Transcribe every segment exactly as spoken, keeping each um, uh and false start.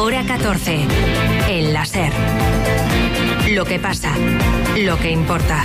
Hora catorce. El láser. Lo que pasa, lo que importa.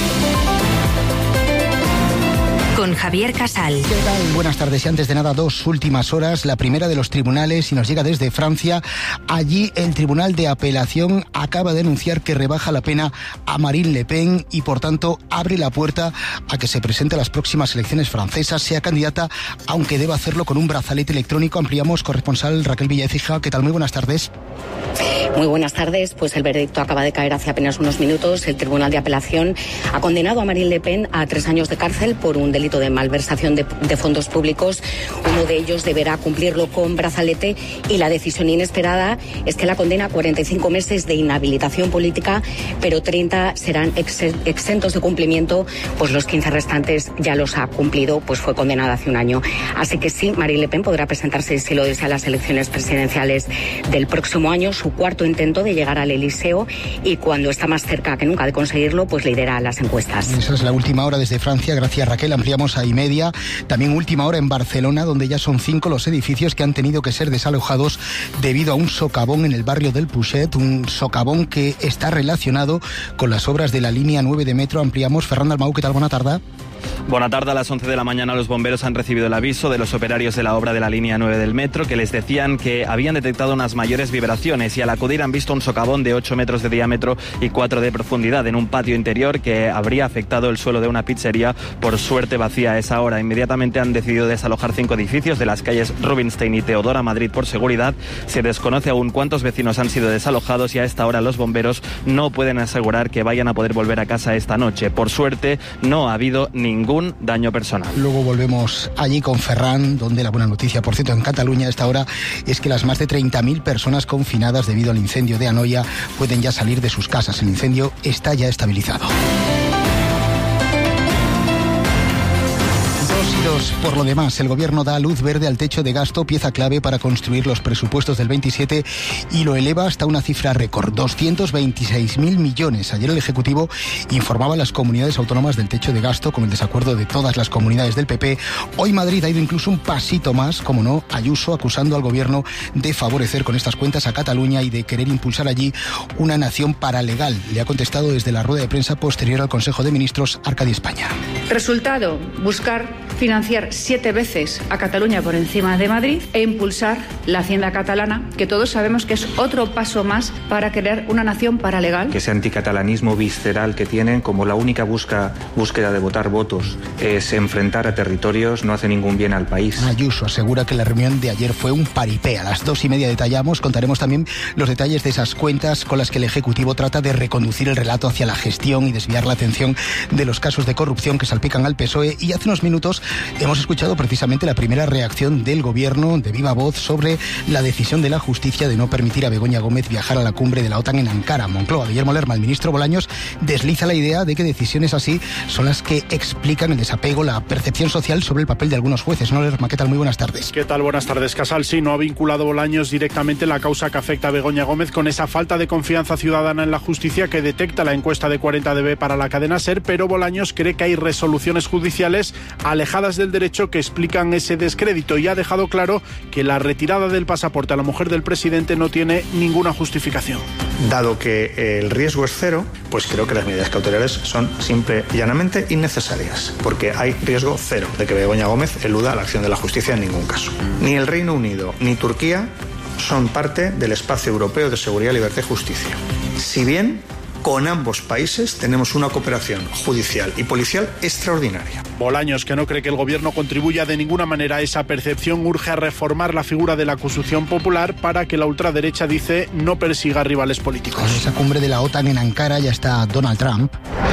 Con Javier Casal. ¿Qué tal? Buenas tardes. Y antes de nada, dos últimas horas. La primera de los tribunales, y nos llega desde Francia. Allí el Tribunal de Apelación acaba de anunciar que rebaja la pena a Marine Le Pen y, por tanto, abre la puerta a que se presente a las próximas elecciones francesas, sea candidata, aunque deba hacerlo con un brazalete electrónico. Ampliamos, corresponsal Raquel Villaécija. ¿Qué tal? Muy buenas tardes. Muy buenas tardes. Pues el veredicto acaba de caer hace apenas unos minutos. El Tribunal de Apelación ha condenado a Marine Le Pen a tres años de cárcel por un delito de malversación de, de fondos públicos. Uno de ellos deberá cumplirlo con brazalete y la decisión inesperada es que la condena a cuarenta y cinco meses de inhabilitación política, pero treinta serán ex, exentos de cumplimiento, pues los quince restantes ya los ha cumplido, pues fue condenada hace un año. Así que sí, Marine Le Pen podrá presentarse, si lo desea, a las elecciones presidenciales del próximo año, su cuarto intento de llegar al Elíseo, y cuando está más cerca que nunca de conseguirlo, pues lidera las encuestas. Esa es la última hora desde Francia. Gracias, Raquel. Ampliamos a y media. También última hora en Barcelona, donde ya son cinco los edificios que han tenido que ser desalojados debido a un socavón en el barrio del Puget, un socavón que está relacionado con las obras de la línea nueve de metro. Ampliamos. Fernando Almau, ¿qué tal? Buena tarde. Buena tarde. A las once de la mañana los bomberos han recibido el aviso de los operarios de la obra de la línea nueve del metro, que les decían que habían detectado unas mayores vibraciones, y al acudir han visto un socavón de ocho metros de diámetro y cuatro de profundidad en un patio interior que habría afectado el suelo de una pizzería, por suerte vacía a esa hora. Inmediatamente han decidido desalojar cinco edificios de las calles Rubinstein y Teodora Madrid por seguridad. Se desconoce aún cuántos vecinos han sido desalojados, y a esta hora los bomberos no pueden asegurar que vayan a poder volver a casa esta noche. Por suerte no ha habido ningún daño personal. Luego volvemos allí con Ferran, donde la buena noticia, por cierto, en Cataluña a esta hora es que las más de treinta mil personas confinadas debido al incendio de Anoia pueden ya salir de sus casas. El incendio está ya estabilizado. Por lo demás, el gobierno da luz verde al techo de gasto, pieza clave para construir los presupuestos del veintisiete, y lo eleva hasta una cifra récord, doscientos veintiséis mil millones. Ayer el Ejecutivo informaba a las comunidades autónomas del techo de gasto, con el desacuerdo de todas las comunidades del P P. Hoy Madrid ha ido incluso un pasito más, como no, Ayuso acusando al gobierno de favorecer con estas cuentas a Cataluña y de querer impulsar allí una nación paralegal. Le ha contestado desde la rueda de prensa posterior al Consejo de Ministros Arcadi España. Resultado, buscar financiar siete veces a Cataluña por encima de Madrid e impulsar la hacienda catalana, que todos sabemos que es otro paso más para crear una nación paralegal. Ese anticatalanismo visceral que tienen, como la única busca, búsqueda de votar votos es enfrentar a territorios, no hace ningún bien al país. Ayuso asegura que la reunión de ayer fue un paripé. A las dos y media detallamos, contaremos también los detalles de esas cuentas con las que el Ejecutivo trata de reconducir el relato hacia la gestión y desviar la atención de los casos de corrupción que salpican al P S O E. Y hace unos minutos hemos escuchado precisamente la primera reacción del gobierno de viva voz sobre la decisión de la justicia de no permitir a Begoña Gómez viajar a la cumbre de la OTAN en Ankara. Moncloa, Guillermo Lerma, el ministro Bolaños, desliza la idea de que decisiones así son las que explican el desapego, la percepción social sobre el papel de algunos jueces. ¿No, Lerma? ¿Qué tal? Muy buenas tardes. ¿Qué tal? Buenas tardes, Casal. Sí, no ha vinculado Bolaños directamente la causa que afecta a Begoña Gómez con esa falta de confianza ciudadana en la justicia que detecta la encuesta de cuarenta D B para la cadena SER, pero Bolaños cree que hay resoluciones judiciales alejadas del derecho que explican ese descrédito, y ha dejado claro que la retirada del pasaporte a la mujer del presidente no tiene ninguna justificación. Dado que el riesgo es cero, pues creo que las medidas cautelares son simple y llanamente innecesarias, porque hay riesgo cero de que Begoña Gómez eluda la acción de la justicia en ningún caso. Ni el Reino Unido ni Turquía son parte del espacio europeo de seguridad, libertad y justicia. Si bien con ambos países tenemos una cooperación judicial y policial extraordinaria. Bolaños, que no cree que el gobierno contribuya de ninguna manera a esa percepción, urge a reformar la figura de la acusación popular para que la ultraderecha, dice, no persiga rivales políticos. Con esa cumbre de la OTAN en Ankara ya está Donald Trump,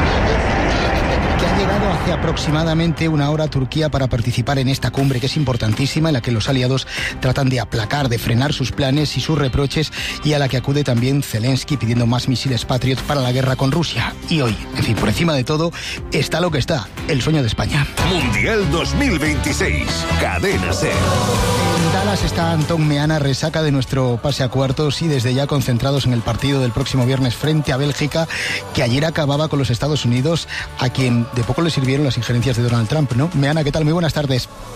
que ha llegado hace aproximadamente una hora a Turquía para participar en esta cumbre, que es importantísima, en la que los aliados tratan de aplacar, de frenar sus planes y sus reproches, y a la que acude también Zelensky pidiendo más misiles Patriot para la guerra con Rusia. Y hoy, en fin, por encima de todo, está lo que está, el sueño de España. Mundial dos mil veintiséis, Cadena SER. En Dallas está Antón Meana, resaca de nuestro pase a cuartos y desde ya concentrados en el partido del próximo viernes frente a Bélgica, que ayer acababa con los Estados Unidos, a quien de poco le sirvieron las injerencias de Donald Trump, ¿no? Meana, ¿qué tal? Muy buenas tardes.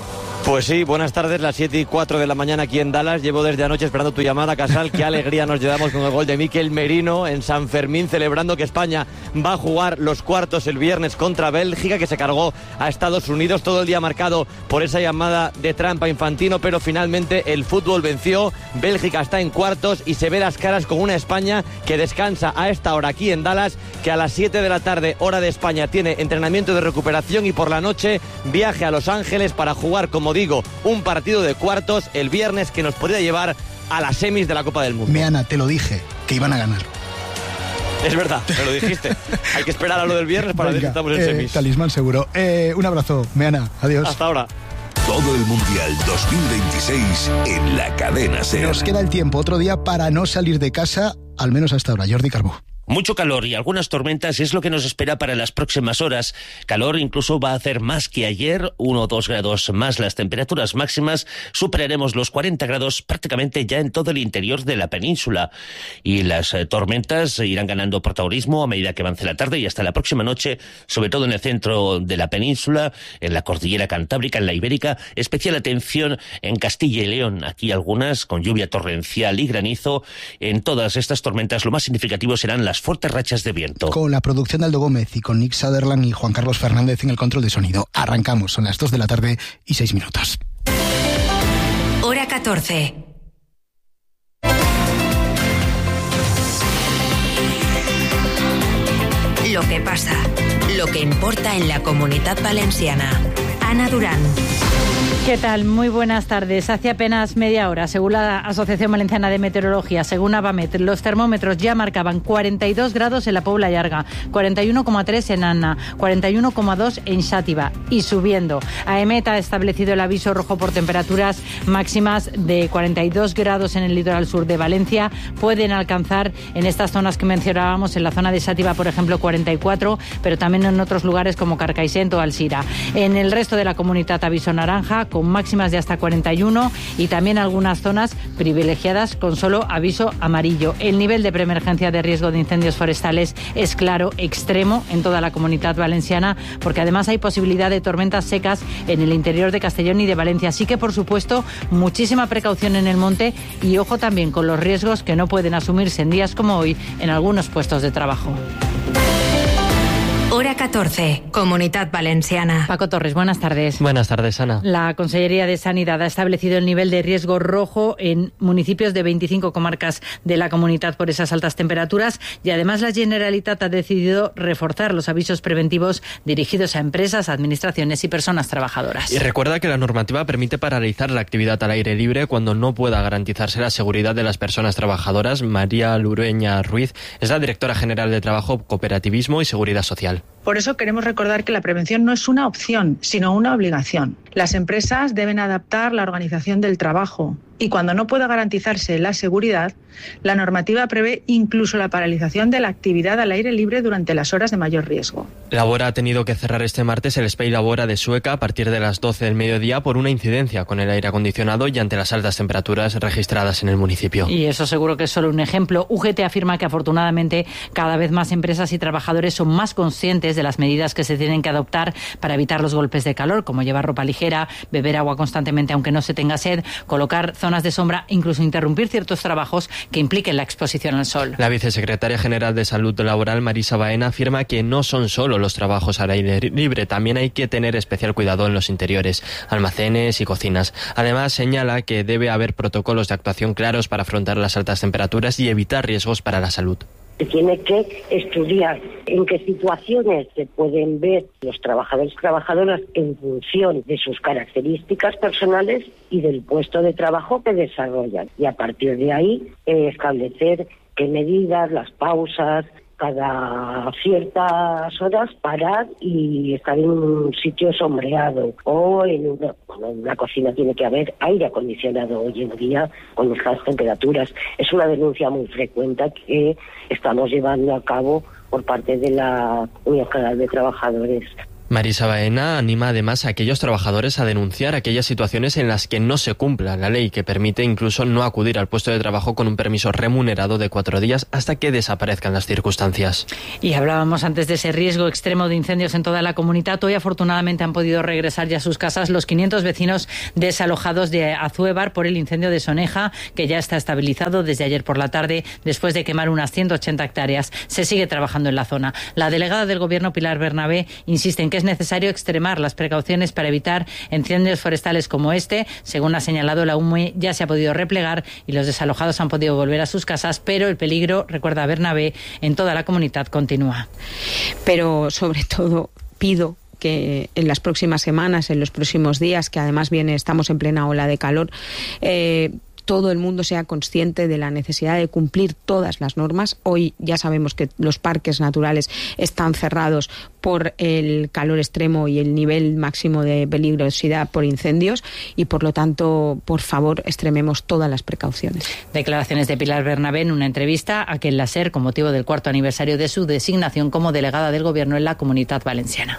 Pues sí, buenas tardes, las siete y cuatro de la mañana aquí en Dallas. Llevo desde anoche esperando tu llamada, Casal. Qué alegría nos llevamos con el gol de Mikel Merino en San Fermín, celebrando que España va a jugar los cuartos el viernes contra Bélgica, que se cargó a Estados Unidos. Todo el día marcado por esa llamada de trampa Infantino, pero finalmente el fútbol venció. Bélgica está en cuartos y se ve las caras con una España que descansa a esta hora aquí en Dallas, que a las siete de la tarde, hora de España, tiene entrenamiento de recuperación y por la noche viaje a Los Ángeles para jugar, como digo, un partido de cuartos el viernes que nos podría llevar a las semis de la Copa del Mundo. Meana, te lo dije, que iban a ganar. Es verdad, me lo dijiste. Hay que esperar a lo del viernes para ver si estamos en eh, semis. Talismán seguro. Eh, un abrazo, Meana, adiós. Hasta ahora. Todo el Mundial dos mil veintiséis en la cadena SER. Nos queda el tiempo, otro día para no salir de casa, al menos hasta ahora. Jordi Carbó. Mucho calor y algunas tormentas es lo que nos espera para las próximas horas. Calor incluso va a hacer más que ayer, uno o dos grados más las temperaturas máximas. Superaremos los cuarenta grados prácticamente ya en todo el interior de la península. Y las eh, tormentas irán ganando protagonismo a medida que avance la tarde y hasta la próxima noche, sobre todo en el centro de la península, en la cordillera cantábrica, en la ibérica. Especial atención en Castilla y León. Aquí algunas con lluvia torrencial y granizo. En todas estas tormentas lo más significativo serán las fuertes rachas de viento. Con la producción de Aldo Gómez y con Nick Sutherland y Juan Carlos Fernández en el control de sonido. Arrancamos, son las dos de la tarde y seis minutos. Hora catorce. Lo que pasa, lo que importa en la Comunidad Valenciana. Ana Durán. ¿Qué tal? Muy buenas tardes. Hace apenas media hora, según la Asociación Valenciana de Meteorología, según Avamet, los termómetros ya marcaban cuarenta y dos grados en la Pobla Llarga, cuarenta y uno coma tres en Anna, cuarenta y uno coma dos en Xàtiva y subiendo. AEMET ha establecido el aviso rojo por temperaturas máximas de cuarenta y dos grados en el litoral sur de Valencia. Pueden alcanzar en estas zonas que mencionábamos, en la zona de Xàtiva, por ejemplo, cuarenta y cuatro, pero también en otros lugares como Carcaixent o Alzira. En el resto de la comunidad, aviso naranja, con máximas de hasta cuarenta y uno y también algunas zonas privilegiadas con solo aviso amarillo. El nivel de preemergencia de riesgo de incendios forestales es claro, extremo en toda la Comunidad Valenciana, porque además hay posibilidad de tormentas secas en el interior de Castellón y de Valencia. Así que, por supuesto, muchísima precaución en el monte y ojo también con los riesgos que no pueden asumirse en días como hoy en algunos puestos de trabajo. Hora catorce, Comunidad Valenciana. Paco Torres, buenas tardes. Buenas tardes, Ana. La Consellería de Sanidad ha establecido el nivel de riesgo rojo en municipios de veinticinco comarcas de la comunidad por esas altas temperaturas y además la Generalitat ha decidido reforzar los avisos preventivos dirigidos a empresas, administraciones y personas trabajadoras. Y recuerda que la normativa permite paralizar la actividad al aire libre cuando no pueda garantizarse la seguridad de las personas trabajadoras. María Lureña Ruiz es la directora general de Trabajo, Cooperativismo y Seguridad Social. Por eso queremos recordar que la prevención no es una opción, sino una obligación. Las empresas deben adaptar la organización del trabajo y cuando no pueda garantizarse la seguridad, la normativa prevé incluso la paralización de la actividad al aire libre durante las horas de mayor riesgo. Labora ha tenido que cerrar este martes el Espai Labora de Sueca a partir de las doce del mediodía por una incidencia con el aire acondicionado y ante las altas temperaturas registradas en el municipio. Y eso seguro que es solo un ejemplo. U G T afirma que afortunadamente cada vez más empresas y trabajadores son más conscientes de las medidas que se tienen que adoptar para evitar los golpes de calor, como llevar ropa ligera, beber agua constantemente aunque no se tenga sed, colocar zonas de sombra, incluso interrumpir ciertos trabajos que impliquen la exposición al sol. La vicesecretaria general de Salud Laboral, Marisa Baena, afirma que no son solo los trabajos al aire libre, también hay que tener especial cuidado en los interiores, almacenes y cocinas. Además, señala que debe haber protocolos de actuación claros para afrontar las altas temperaturas y evitar riesgos para la salud. Se tiene que estudiar en qué situaciones se pueden ver los trabajadores y trabajadoras en función de sus características personales y del puesto de trabajo que desarrollan. Y a partir de ahí eh, establecer qué medidas, las pausas, cada ciertas horas parar y estar en un sitio sombreado o en una, bueno, en una cocina tiene que haber aire acondicionado hoy en día con estas temperaturas. Es una denuncia muy frecuente que estamos llevando a cabo por parte de la Unión General de Trabajadores. Marisa Baena anima además a aquellos trabajadores a denunciar aquellas situaciones en las que no se cumpla la ley, que permite incluso no acudir al puesto de trabajo con un permiso remunerado de cuatro días hasta que desaparezcan las circunstancias. Y hablábamos antes de ese riesgo extremo de incendios en toda la comunidad. Hoy afortunadamente han podido regresar ya a sus casas los quinientos vecinos desalojados de Azuévar por el incendio de Soneja, que ya está estabilizado desde ayer por la tarde después de quemar unas ciento ochenta hectáreas. Se sigue trabajando en la zona. La delegada del Gobierno, Pilar Bernabé, insiste en que es necesario extremar las precauciones para evitar incendios forestales como este. Según ha señalado, la U M E ya se ha podido replegar y los desalojados han podido volver a sus casas, pero el peligro, recuerda Bernabé, en toda la comunidad continúa. Pero sobre todo pido que en las próximas semanas, en los próximos días, que además viene, estamos en plena ola de calor, eh, todo el mundo sea consciente de la necesidad de cumplir todas las normas. Hoy ya sabemos que los parques naturales están cerrados por el calor extremo y el nivel máximo de peligrosidad por incendios y, por lo tanto, por favor, extrememos todas las precauciones. Declaraciones de Pilar Bernabé en una entrevista a Aquel Láser con motivo del cuarto aniversario de su designación como delegada del Gobierno en la Comunidad Valenciana.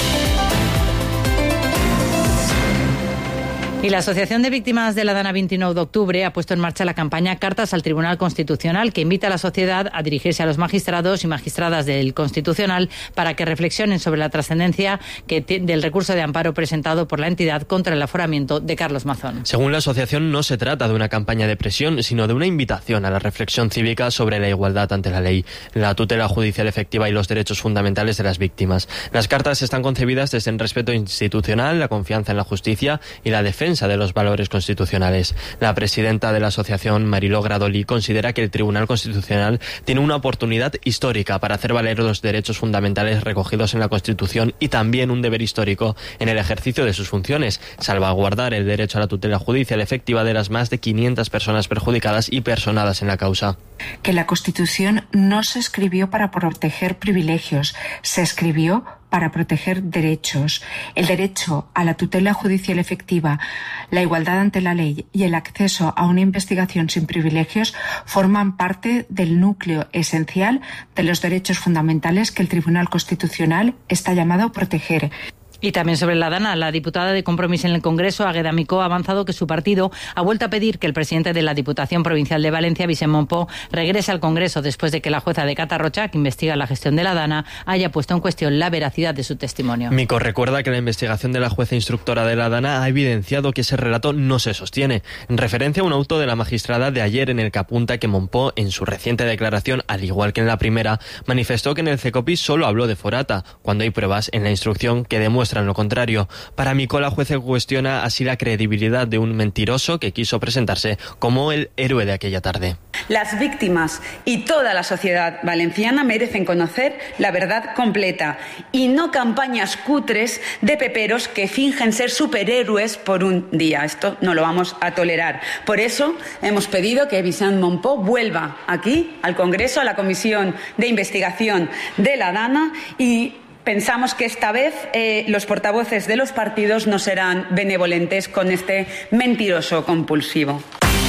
Y la Asociación de Víctimas de la Dana veintinueve de octubre ha puesto en marcha la campaña Cartas al Tribunal Constitucional, que invita a la sociedad a dirigirse a los magistrados y magistradas del Constitucional para que reflexionen sobre la trascendencia que del recurso de amparo presentado por la entidad contra el aforamiento de Carlos Mazón. Según la asociación, no se trata de una campaña de presión, sino de una invitación a la reflexión cívica sobre la igualdad ante la ley, la tutela judicial efectiva y los derechos fundamentales de las víctimas. Las cartas están concebidas desde el respeto institucional, la confianza en la justicia y la defensa de los valores constitucionales. La presidenta de la asociación, Mariló Gradoli, considera que el Tribunal Constitucional tiene una oportunidad histórica para hacer valer los derechos fundamentales recogidos en la Constitución y también un deber histórico en el ejercicio de sus funciones, salvaguardar el derecho a la tutela judicial efectiva de las más de quinientas personas perjudicadas y personadas en la causa. Que la Constitución no se escribió para proteger privilegios, se escribió para proteger derechos. El derecho a la tutela judicial efectiva, la igualdad ante la ley y el acceso a una investigación sin privilegios forman parte del núcleo esencial de los derechos fundamentales que el Tribunal Constitucional está llamado a proteger. Y también sobre la Dana, la diputada de Compromís en el Congreso, Águeda Micó, ha avanzado que su partido ha vuelto a pedir que el presidente de la Diputación Provincial de Valencia, Vicent Monpó, regrese al Congreso después de que la jueza de Catarrocha, que investiga la gestión de la Dana, haya puesto en cuestión la veracidad de su testimonio. Micó recuerda que la investigación de la jueza instructora de la Dana ha evidenciado que ese relato no se sostiene, en referencia a un auto de la magistrada de ayer en el que apunta que Monpó, en su reciente declaración, al igual que en la primera, manifestó que en el CECOPI solo habló de Forata, cuando hay pruebas en la instrucción que demuestran lo contrario. Para Micó, la jueza cuestiona así la credibilidad de un mentiroso que quiso presentarse como el héroe de aquella tarde. Las víctimas y toda la sociedad valenciana merecen conocer la verdad completa y no campañas cutres de peperos que fingen ser superhéroes por un día. Esto no lo vamos a tolerar. Por eso hemos pedido que Vicent Monpó vuelva aquí al Congreso, a la Comisión de Investigación de la Dana, y pensamos que esta vez eh, los portavoces de los partidos no serán benevolentes con este mentiroso compulsivo.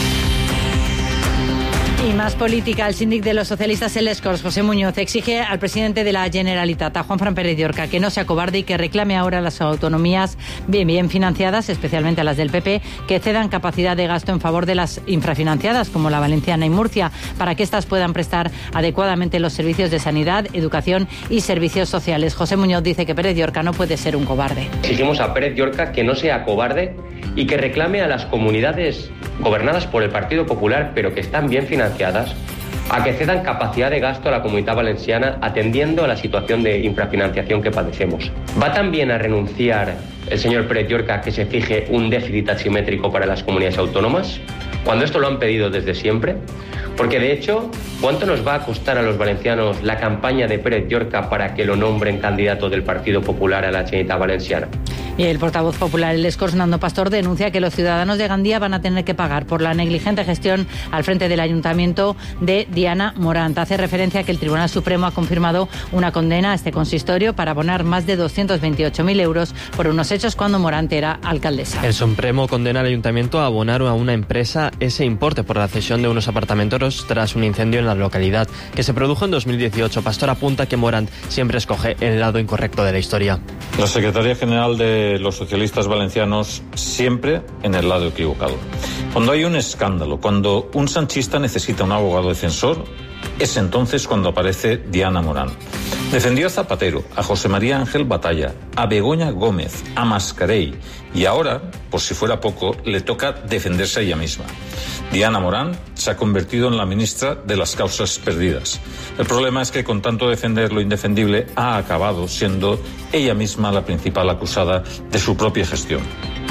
Y más política. El síndic de los socialistas, el Escorts, José Muñoz, exige al presidente de la Generalitat, a Juanfran Pérez de Orca, que no se acobarde y que reclame ahora a las autonomías bien, bien financiadas, especialmente a las del P P, que cedan capacidad de gasto en favor de las infrafinanciadas, como la valenciana y Murcia, para que éstas puedan prestar adecuadamente los servicios de sanidad, educación y servicios sociales. José Muñoz dice que Pérez de Orca no puede ser un cobarde. Exigimos a Pérez de Orca que no sea cobarde y que reclame a las comunidades gobernadas por el Partido Popular, pero que están bien financiadas, a que cedan capacidad de gasto a la Comunidad Valenciana atendiendo a la situación de infrafinanciación que padecemos. ¿Va también a renunciar el señor Pérez de Orca a que se fije un déficit asimétrico para las comunidades autónomas, cuando esto lo han pedido desde siempre? Porque, de hecho, ¿cuánto nos va a costar a los valencianos la campaña de Pérez de Orca para que lo nombren candidato del Partido Popular a la Generalitat Valenciana? Y el portavoz popular, el Escors, Nando Pastor, denuncia que los ciudadanos de Gandía van a tener que pagar por la negligente gestión al frente del ayuntamiento de Diana Morant. Hace referencia a que el Tribunal Supremo ha confirmado una condena a este consistorio para abonar más de doscientos veintiocho mil euros por unos hechos cuando Morant era alcaldesa. El Supremo condena al ayuntamiento a abonar a una empresa ese importe por la cesión de unos apartamentos tras un incendio en la localidad que se produjo en dos mil dieciocho. Pastor apunta que Morant siempre escoge el lado incorrecto de la historia. La Secretaría General de los Socialistas Valencianos siempre en el lado equivocado. Cuando hay un escándalo, cuando un sanchista necesita un abogado defensor, es entonces cuando aparece Diana Morant. Defendió a Zapatero, a José María Ángel Batalla, a Begoña Gómez, a Mascarell y ahora, por si fuera poco, le toca defenderse a ella misma. Diana Morant se ha convertido en la ministra de las causas perdidas. El problema es que con tanto defender lo indefendible ha acabado siendo ella misma la principal acusada de su propia gestión.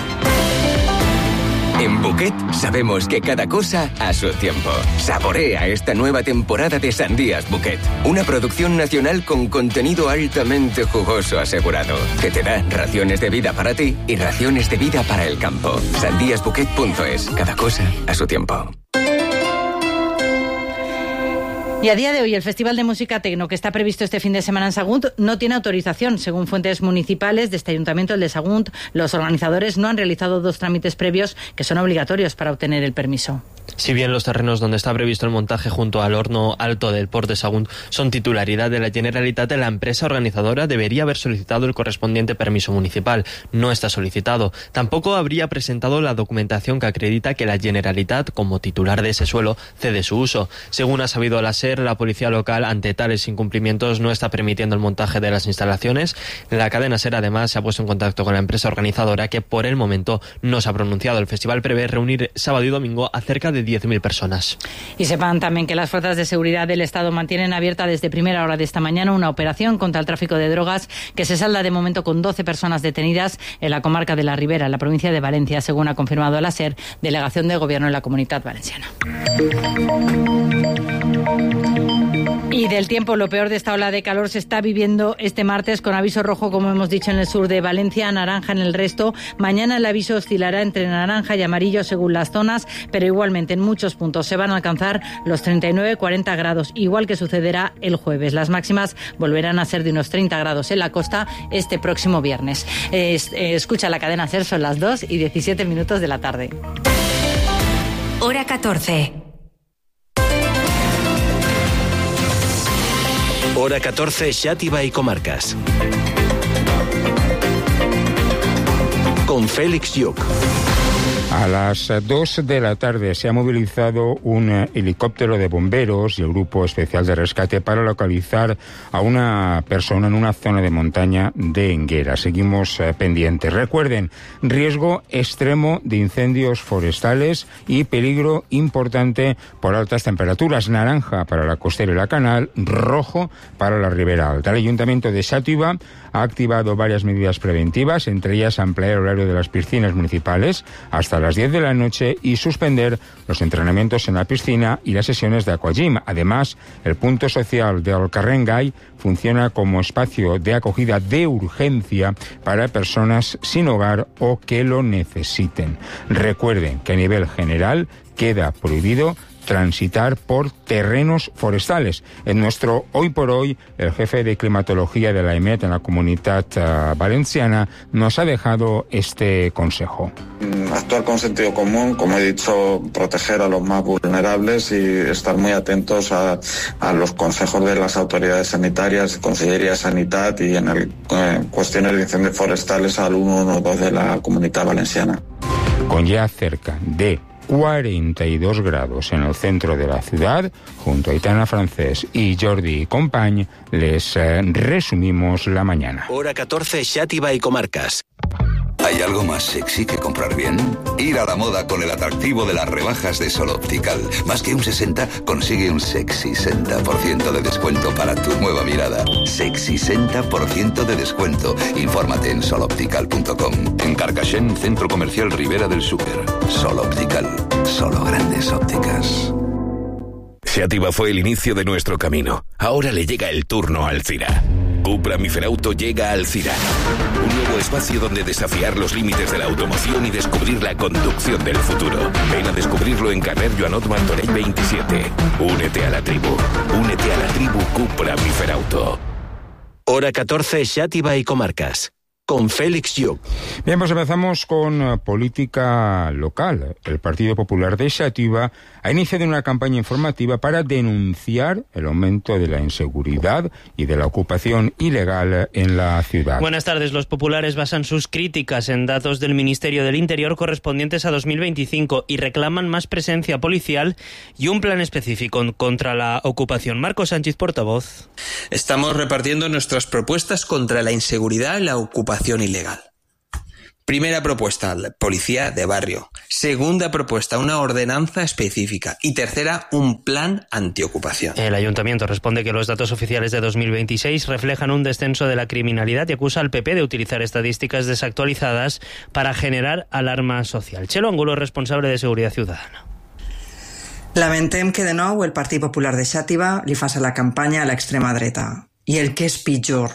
En Bouquet sabemos que cada cosa a su tiempo. Saborea esta nueva temporada de Sandías Bouquet, una producción nacional con contenido altamente jugoso asegurado, que te da raciones de vida para ti y raciones de vida para el campo. sandías bouquet punto es, cada cosa a su tiempo. Y a día de hoy el Festival de Música Tecno, que está previsto este fin de semana en Sagunt, no tiene autorización. Según fuentes municipales de este ayuntamiento, el de Sagunt, los organizadores no han realizado dos trámites previos que son obligatorios para obtener el permiso. Si bien los terrenos donde está previsto el montaje junto al horno alto del Port de Sagunt son titularidad de la Generalitat, la empresa organizadora debería haber solicitado el correspondiente permiso municipal. No está solicitado. Tampoco habría presentado la documentación que acredita que la Generalitat, como titular de ese suelo, cede su uso. Según ha sabido la SER, la policía local, ante tales incumplimientos, no está permitiendo el montaje de las instalaciones. La cadena SER, además, se ha puesto en contacto con la empresa organizadora, que por el momento no se ha pronunciado. El festival prevé reunir sábado y domingo a cerca de diez mil personas. Y sepan también que las fuerzas de seguridad del Estado mantienen abierta desde primera hora de esta mañana una operación contra el tráfico de drogas que se salda de momento con doce personas detenidas en la comarca de la Ribera, en la provincia de Valencia, según ha confirmado la SER, delegación de Gobierno en la Comunidad Valenciana. Y del tiempo, lo peor de esta ola de calor se está viviendo este martes con aviso rojo, como hemos dicho, en el sur de Valencia, naranja en el resto. Mañana el aviso oscilará entre naranja y amarillo según las zonas, pero igualmente en muchos puntos se van a alcanzar los treinta y nueve a cuarenta grados, igual que sucederá el jueves. Las máximas volverán a ser de unos treinta grados en la costa este próximo viernes. Es, eh, escucha la cadena SER, son las dos y diecisiete minutos de la tarde. Hora catorce. Hora catorce, Xàtiva y Comarcas. Con Félix Lluc. A las dos de la tarde se ha movilizado un helicóptero de bomberos y el Grupo Especial de Rescate para localizar a una persona en una zona de montaña de Enguera. Seguimos eh, pendientes. Recuerden, riesgo extremo de incendios forestales y peligro importante por altas temperaturas. Naranja para la costera y la canal, rojo para la ribera alta. El Ayuntamiento de Xàtiva ha activado varias medidas preventivas, entre ellas ampliar el horario de las piscinas municipales hasta las diez de la noche y suspender los entrenamientos en la piscina y las sesiones de aquagym. Además, el punto social de Alcarrengay funciona como espacio de acogida de urgencia para personas sin hogar o que lo necesiten. Recuerden que a nivel general queda prohibido transitar por terrenos forestales. En nuestro Hoy por Hoy, el jefe de climatología de la E M E T en la Comunidad uh, Valenciana nos ha dejado este consejo. Actuar con sentido común, como he dicho, proteger a los más vulnerables y estar muy atentos a, a los consejos de las autoridades sanitarias, Consellería de Sanidad y en el, eh, cuestiones de incendios forestales al ciento doce de la Comunidad Valenciana. Con ya cerca de cuarenta y dos grados en el centro de la ciudad, junto a Aitana Francés y Jordi Company, les eh, resumimos la mañana. Hora catorce, Xàtiva y Comarcas. ¿Hay algo más sexy que comprar bien? Ir a la moda con el atractivo de las rebajas de Sol Optical. Más que un sesenta, consigue un sexy sesenta por ciento de descuento para tu nueva mirada. Sexy sesenta por ciento de descuento. Infórmate en sol optical punto com. En Carcaixent, Centro Comercial Ribera del Súper. Sol Optical. Solo grandes ópticas. Xàtiva fue el inicio de nuestro camino. Ahora le llega el turno a Alcira. Cupra Miferauto llega al CIRAC, un nuevo espacio donde desafiar los límites de la automoción y descubrir la conducción del futuro. Ven a descubrirlo en carrer Joanot Martorell veintisiete. Únete a la tribu. Únete a la tribu Cupra Miferauto. Hora catorce, Xàtiva y Comarcas. Con Félix Lluc. Bien, pues empezamos con uh, política local. El Partido Popular de Xàtiva ha iniciado una campaña informativa para denunciar el aumento de la inseguridad y de la ocupación ilegal en la ciudad. Buenas tardes. Los populares basan sus críticas en datos del Ministerio del Interior correspondientes a dos mil veinticinco y reclaman más presencia policial y un plan específico contra la ocupación. Marcos Sánchez, portavoz. Estamos repartiendo nuestras propuestas contra la inseguridad y la ocupación ilegal. Primera propuesta, policía de barrio. Segunda propuesta, una ordenanza específica. Y tercera, un plan antiocupación. El ayuntamiento responde que los datos oficiales de dos mil veintiséis reflejan un descenso de la criminalidad y acusa al P P de utilizar estadísticas desactualizadas para generar alarma social. Chelo Angulo, responsable de Seguridad Ciudadana. Lamentem que de nou el Partit Popular de Xàtiva li faça la campanya a l'extrema dreta. I el que és pitjor,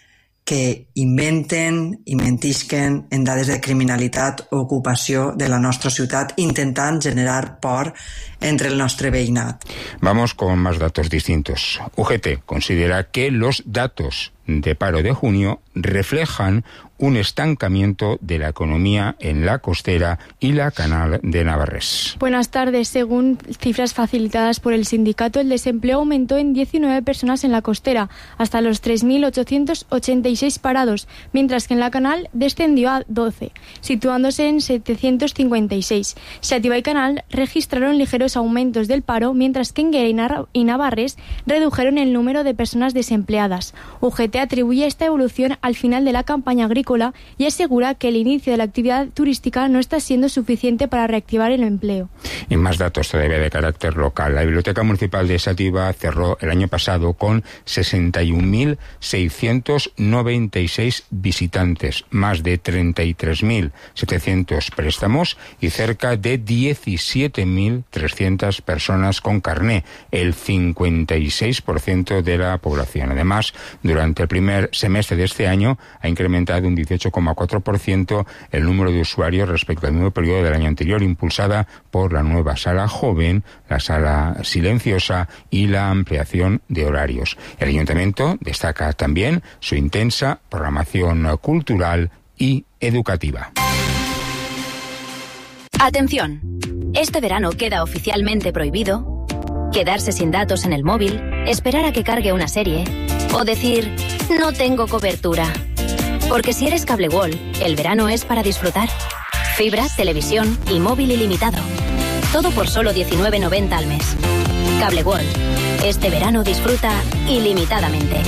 que inventen i mentisquen en dades de criminalitat o ocupació de la nostra ciutat, intentant generar por entre el nostre veïnat. Vamos con más datos distintos. U G T considera que los datos de paro de junio reflejan un estancamiento de la economía en la costera y la Canal de Navarrés. Buenas tardes. Según cifras facilitadas por el sindicato, el desempleo aumentó en diecinueve personas en la costera, hasta los tres mil ochocientos ochenta y seis parados, mientras que en la Canal descendió a doce, situándose en setecientos cincuenta y seis. Xàtiva y Canal registraron ligeros aumentos del paro, mientras que Enguera y Navarrés redujeron el número de personas desempleadas. U G T atribuye esta evolución al final de la campaña agrícola y asegura que el inicio de la actividad turística no está siendo suficiente para reactivar el empleo. Y más datos todavía de carácter local. La Biblioteca Municipal de Xàtiva cerró el año pasado con sesenta y un mil seiscientos noventa y seis visitantes, más de treinta y tres mil setecientos préstamos y cerca de diecisiete mil trescientas personas con carné, el cincuenta y seis por ciento de la población. Además, durante el primer semestre de este año ha incrementado un dieciocho coma cuatro por ciento el número de usuarios respecto al mismo periodo del año anterior, impulsada por la nueva sala joven, la sala silenciosa y la ampliación de horarios. El ayuntamiento destaca también su intensa programación cultural y educativa. Atención, este verano queda oficialmente prohibido quedarse sin datos en el móvil, esperar a que cargue una serie o decir no tengo cobertura. Porque si eres Cable World, el verano es para disfrutar. Fibra, televisión y móvil ilimitado. Todo por solo diecinueve noventa al mes. Cable World. Este verano disfruta ilimitadamente.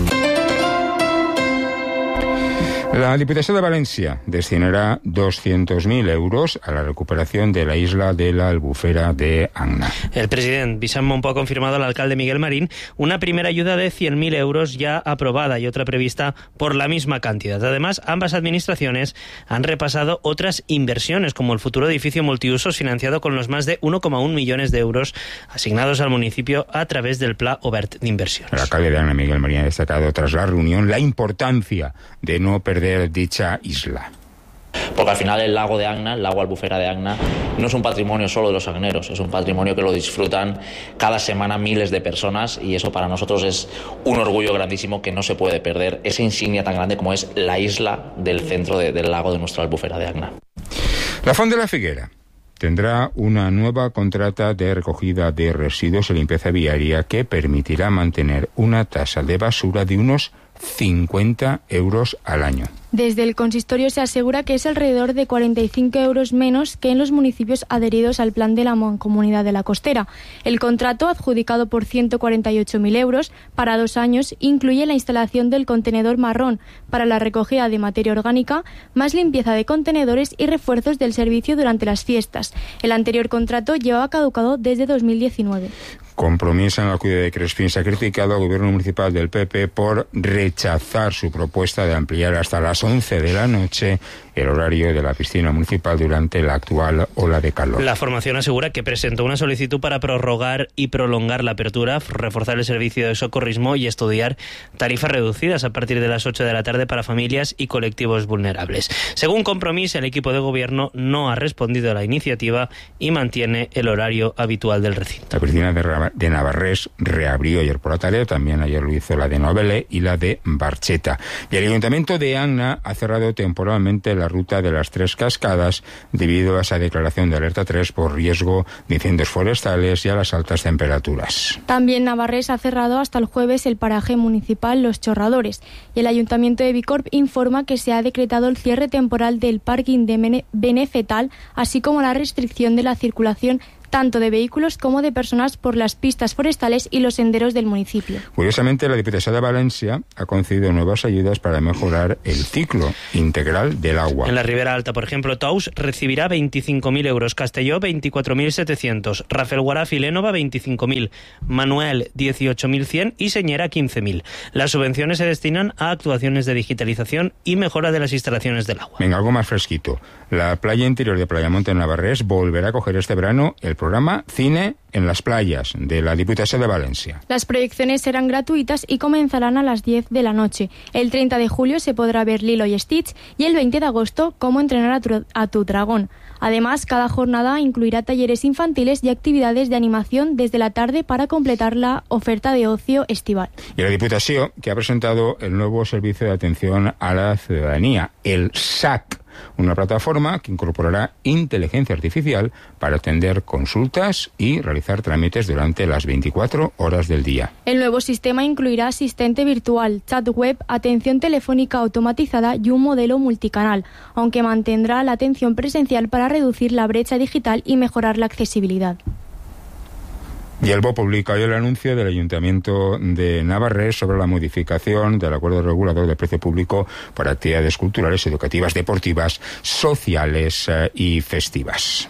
La Diputación de Valencia destinará doscientos mil euros a la recuperación de la isla de la Albufera de Agna. El presidente Vicent Monpó ha confirmado al alcalde Miguel Marín una primera ayuda de cien mil euros ya aprobada y otra prevista por la misma cantidad. Además, ambas administraciones han repasado otras inversiones, como el futuro edificio multiusos financiado con los más de uno coma uno millones de euros asignados al municipio a través del Pla Obert de Inversiones. El alcalde de Agna, Miguel Marín, ha destacado tras la reunión la importancia de no perder dicha isla. Porque al final el lago de Agna, el lago Albufera de Agna, no es un patrimonio solo de los agneros, es un patrimonio que lo disfrutan cada semana miles de personas y eso para nosotros es un orgullo grandísimo que no se puede perder, esa insignia tan grande como es la isla del centro de, del lago de nuestra Albufera de Agna. La Font de la Figuera tendrá una nueva contrata de recogida de residuos y limpieza viaria que permitirá mantener una tasa de basura de unos cincuenta euros al año. Desde el consistorio se asegura que es alrededor de cuarenta y cinco euros menos que en los municipios adheridos al plan de la Mancomunidad de la Costera. El contrato, adjudicado por ciento cuarenta y ocho mil euros para dos años, incluye la instalación del contenedor marrón para la recogida de materia orgánica, más limpieza de contenedores y refuerzos del servicio durante las fiestas. El anterior contrato llevaba caducado desde dos mil diecinueve. Compromís en la cuida de Crespín se ha criticado al gobierno municipal del P P por rechazar su propuesta de ampliar hasta las once de la noche el horario de la piscina municipal durante la actual ola de calor. La formación asegura que presentó una solicitud para prorrogar y prolongar la apertura, reforzar el servicio de socorrismo y estudiar tarifas reducidas a partir de las ocho de la tarde para familias y colectivos vulnerables. Según Compromís, el equipo de gobierno no ha respondido a la iniciativa y mantiene el horario habitual del recinto. La piscina de, de Navarrés reabrió ayer por la tarde, también ayer lo hizo la de Novelé y la de Barcheta. Y el Ayuntamiento de Anna ha cerrado temporalmente la ruta de las Tres Cascadas debido a esa declaración de alerta tres por riesgo de incendios forestales y a las altas temperaturas. También Navarrés ha cerrado hasta el jueves el paraje municipal Los Chorradores y el Ayuntamiento de Bicorp informa que se ha decretado el cierre temporal del parking de Benefetal, así como la restricción de la circulación tanto de vehículos como de personas por las pistas forestales y los senderos del municipio. Curiosamente, la Diputación de Valencia ha concedido nuevas ayudas para mejorar el ciclo integral del agua. En la Ribera Alta, por ejemplo, Tous recibirá veinticinco mil euros, Castelló veinticuatro mil setecientos, Rafelguaraf y Lénova veinticinco mil, Manuel dieciocho mil cien y Señera quince mil. Las subvenciones se destinan a actuaciones de digitalización y mejora de las instalaciones del agua. Venga, algo más fresquito. La playa interior de Playamonte en Navarrés volverá a coger este verano el programa Cine en las Playas de la Diputación de Valencia. Las proyecciones serán gratuitas y comenzarán a las diez de la noche. El treinta de julio se podrá ver Lilo y Stitch y el veinte de agosto Cómo entrenar a tu, a tu dragón. Además, cada jornada incluirá talleres infantiles y actividades de animación desde la tarde para completar la oferta de ocio estival. Y la Diputación, que ha presentado el nuevo Servicio de Atención a la Ciudadanía, el S A C, una plataforma que incorporará inteligencia artificial para atender consultas y realizar trámites durante las veinticuatro horas del día. El nuevo sistema incluirá asistente virtual, chat web, atención telefónica automatizada y un modelo multicanal, aunque mantendrá la atención presencial para reducir la brecha digital y mejorar la accesibilidad. Y el B O publica hoy el anuncio del Ayuntamiento de Navarrés sobre la modificación del acuerdo regulador de precio público para actividades culturales, educativas, deportivas, sociales eh, y festivas.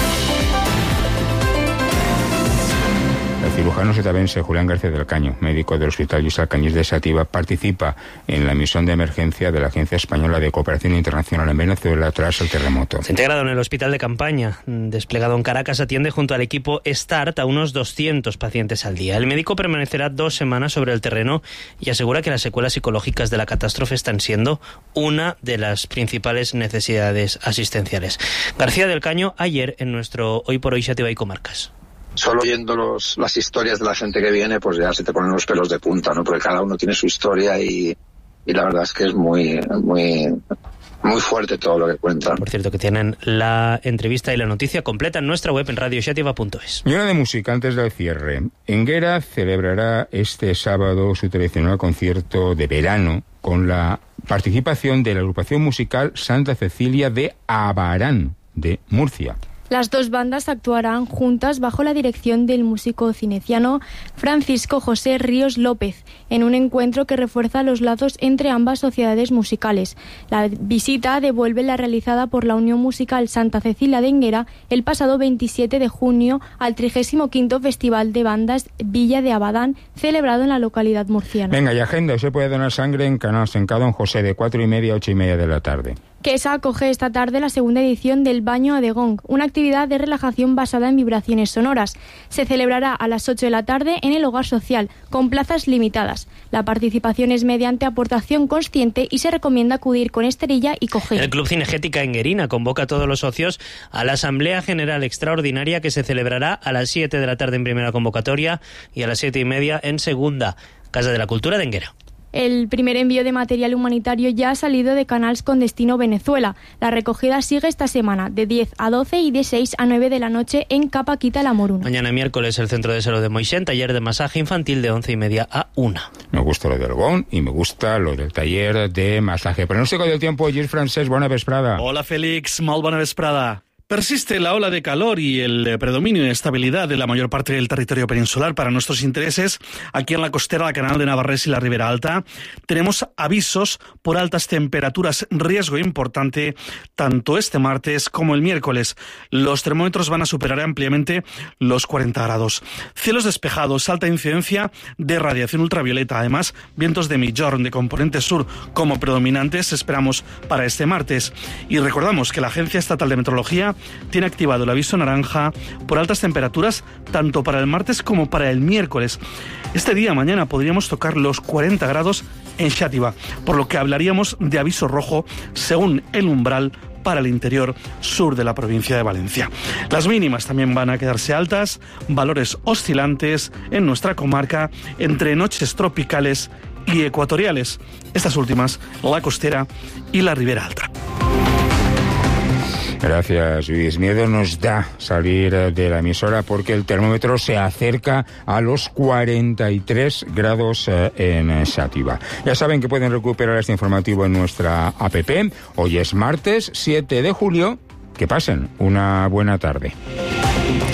El cirujano setabense Julián García del Caño, médico del Hospital Lluís Alcañiz de Xàtiva, participa en la misión de emergencia de la Agencia Española de Cooperación Internacional en Venezuela tras el terremoto. Se ha integrado en el hospital de campaña, desplegado en Caracas, atiende junto al equipo START a unos doscientos pacientes al día. El médico permanecerá dos semanas sobre el terreno y asegura que las secuelas psicológicas de la catástrofe están siendo una de las principales necesidades asistenciales. García del Caño, ayer en nuestro Hoy por Hoy Xàtiva y Comarcas. Solo oyendo los, las historias de la gente que viene, pues ya se te ponen los pelos de punta, ¿no? Porque cada uno tiene su historia y, y la verdad es que es muy, muy, muy fuerte todo lo que cuentan. Por cierto, que tienen la entrevista y la noticia completa en nuestra web en radio xàtiva punto es. Y una de música antes del cierre. Enguera celebrará este sábado su tradicional concierto de verano con la participación de la agrupación musical Santa Cecilia de Abarán, de Murcia. Las dos bandas actuarán juntas bajo la dirección del músico cineciano Francisco José Ríos López, en un encuentro que refuerza los lazos entre ambas sociedades musicales. La visita devuelve la realizada por la Unión Musical Santa Cecilia de Enguera el pasado veintisiete de junio al trigésimo quinto Festival de Bandas Villa de Abadán, celebrado en la localidad murciana. Venga, y agenda, se puede donar sangre en Canals, en Don José, de cuatro y media a ocho y media de la tarde. Quesa acoge esta tarde la segunda edición del Baño a de Gong, una actividad de relajación basada en vibraciones sonoras. Se celebrará a las ocho de la tarde en el Hogar Social, con plazas limitadas. La participación es mediante aportación consciente y se recomienda acudir con esterilla y cojera. El Club Cinegética Enguerina convoca a todos los socios a la Asamblea General Extraordinaria que se celebrará a las siete de la tarde en primera convocatoria y a las siete y media en segunda. Casa de la Cultura de Enguera. El primer envío de material humanitario ya ha salido de Canals con destino Venezuela. La recogida sigue esta semana, de diez a doce y de seis a nueve de la noche en Capaquita La Moruna. Mañana miércoles el Centro de Salud de Moixent, taller de masaje infantil de once y media a una. Me gusta lo del Bon y me gusta lo del taller de masaje. Pronóstico del tiempo, Gil Francesc, bona vesprada. Hola, Félix, molt bona vesprada. Persiste la ola de calor y el predominio y estabilidad de la mayor parte del territorio peninsular. Para nuestros intereses, aquí en la costera, la Canal de Navarrés y la Ribera Alta, tenemos avisos por altas temperaturas, riesgo importante, tanto este martes como el miércoles. Los termómetros van a superar ampliamente los cuarenta grados. Cielos despejados, alta incidencia de radiación ultravioleta. Además, vientos de Migjorn, de componente sur, como predominantes esperamos para este martes. Y recordamos que la Agencia Estatal de Meteorología tiene activado el aviso naranja por altas temperaturas tanto para el martes como para el miércoles. Este día, mañana, podríamos tocar los cuarenta grados en Xàtiva, por lo que hablaríamos de aviso rojo según el umbral para el interior sur de la provincia de Valencia. Las mínimas también van a quedarse altas, valores oscilantes en nuestra comarca entre noches tropicales y ecuatoriales. Estas últimas, la costera y la Ribera Alta. Gracias, Luis. Miedo nos da salir de la emisora porque el termómetro se acerca a los cuarenta y tres grados en Xàtiva. Ya saben que pueden recuperar este informativo en nuestra app. Hoy es martes siete de julio. Que pasen una buena tarde.